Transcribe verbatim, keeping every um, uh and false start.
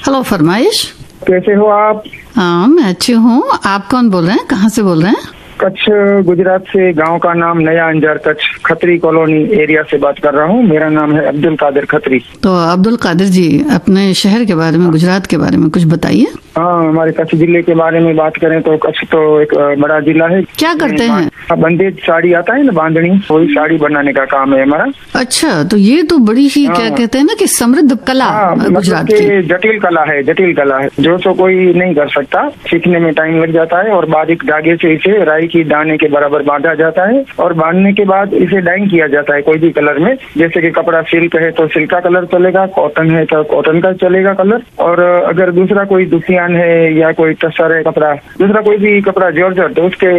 Hello फरमाइश। कैसे हो आप? हाँ मैं अच्छी हूँ। आप कौन बोल रहे हैं, कहाँ से बोल रहे हैं? कच्छ गुजरात से। गांव का नाम नया अंजार, कच्छ खत्री कॉलोनी एरिया से बात कर रहा हूँ। मेरा नाम है अब्दुल कादिर खत्री। तो अब्दुल कादिर जी, अपने शहर के बारे में, गुजरात के बारे में कुछ बताइए। हाँ, हमारे कच्छ जिले के बारे में बात करें तो कच्छ तो एक बड़ा जिला है। क्या करते हैं? बंदेज साड़ी आता है ना, बांधनी, वही साड़ी बनाने का काम है हमारा। अच्छा, तो ये तो बड़ी ही क्या कहते हैं ना कि समृद्ध कला गुजरात की। जटिल कला है, जटिल कला है जो तो कोई नहीं कर सकता। सीखने में टाइम लग जाता है और बारीक धागे से इसे राई की दाने के बराबर बांधा जाता है और बांधने के बाद इसे डाइंग किया जाता है कोई भी कलर में। जैसे कि कपड़ा सिल्क है तो सिल्क का कलर चलेगा, कॉटन है तो कॉटन का चलेगा कलर, और अगर दूसरा कोई दुसियान है या कोई टसर है कपड़ा, दूसरा कोई भी कपड़ा जॉर्जेट, तो उसके